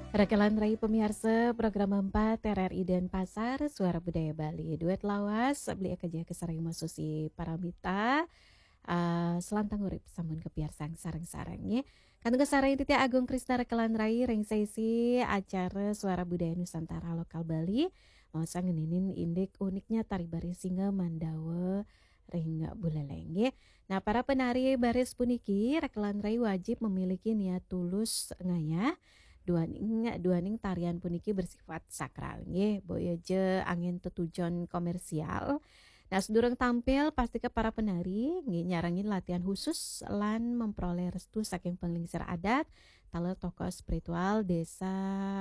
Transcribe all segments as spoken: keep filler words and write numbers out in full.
Rekalan Rai pemirsa program empat T R R I Denpasar Suara Budaya Bali duet lawas beli kerja kesarang masusi paramita uh, selantang urip samun kepiarsang sarang-sarangnya kan kesarang titi Agung Krista Rekalan Rai ring sesi acara Suara Budaya Nusantara Lokal Bali mau ngeninin indik uniknya tari baris singa Mandawa ring buleleng ye. Nah para penari baris puniki Rekalan Rai wajib memiliki niat tulus ngayah duaning duaning tarian puniki bersifat sakral nggih boyo je angin tetujon komersial. Nah sedurung tampil pasti ke para penari nggih nyarangin latihan khusus lan memperoleh restu saking penglingsir adat tala tokoh spiritual desa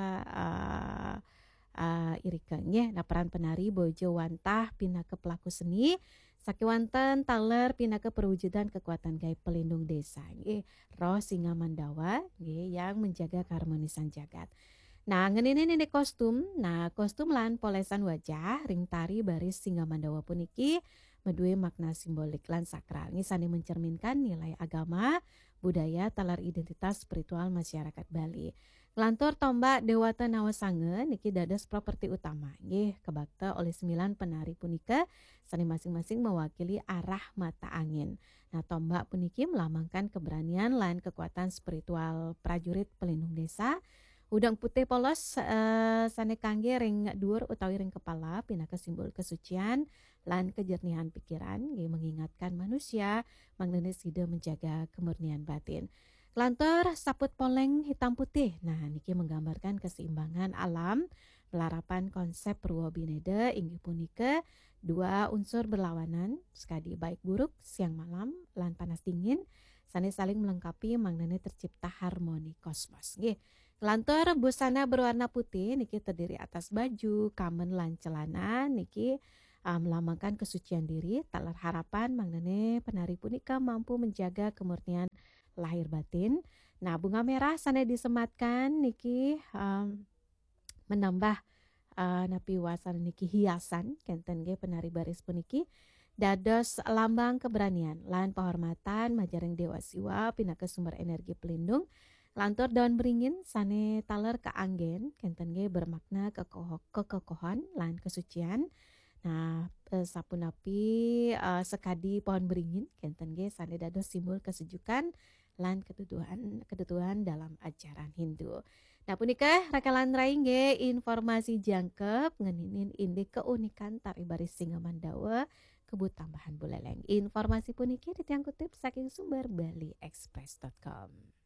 uh, uh, irika nggih. Nah peran penari bojo wantah pina ke pelaku seni sakiwanten taler pina ke perwujudan kekuatan gaib pelindung desa nggih roh singa Mandawa nggih yang menjaga keharmonisan jagat. Nah ngenini ini kostum, nah kostum lan polesan wajah ring tari baris singa Mandawa puniki medue makna simbolik lan sakral ngisani mencerminkan nilai agama, budaya, talar identitas spiritual masyarakat Bali. Lantur tombak Dewata Nawasange niki dados properti utama nggih kebakta oleh sembilan penari punika sani masing-masing mewakili arah mata angin. Nah tombak puniki melambangkan keberanian lan kekuatan spiritual prajurit pelindung desa. Udang putih polos uh, sane kangge ring dhuwur utawi ring kepala pinaka simbol kesucian lan kejernihan pikiran nggih mengingatkan manusia mangnene sida menjaga kemurnian batin. Lantur saput poleng hitam putih. Nah niki menggambarkan keseimbangan alam, pelarapan konsep Purwo Binede inggih punika dua unsur berlawanan sekadi baik buruk siang malam lan panas dingin sane saling melengkapi mangnene tercipta harmoni kosmos nggih. Lantur busana berwarna putih niki terdiri atas baju, kamen lan celana niki uh, melambangkan kesucian diri, talar harapan mangnene penari punika mampu menjaga kemurnian lahir batin. Nah bunga merah sana disematkan niki um, menambah uh, napi wasan niki hiasan kenten ge penari baris puniki dados lambang keberanian lan penghormatan majareng dewa siwa pinaka sumber energi pelindung. Lantur daun beringin sane taler keanggen kenten ge bermakna kekoh kekokohan lan kesucian. Nah eh, sapunapi uh, sekadi pohon beringin kenten ge sane dados simbol kesejukan lan ketuduhan ketuduhan dalam ajaran Hindu. Nah punika rekalan rai nggih informasi jangkep ngeninin indik keunikan tari baris singa Mandawa kebut tambahan buleleng. Informasi puniki ditiang kutip saking sumber bali express dot com.